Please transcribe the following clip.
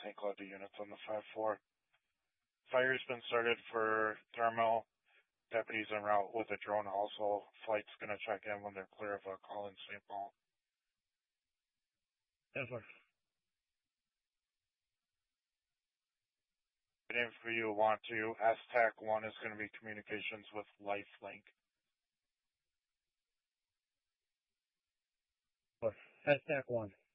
St. Cloud to units on the 5-4. Fire's been started for thermal. Deputies en route with a drone also. Flight's going to check in when they're clear of a call in St. Paul. Ever. And if you want to, STAC 1 is going to be communications with Lifelink. STAC 1.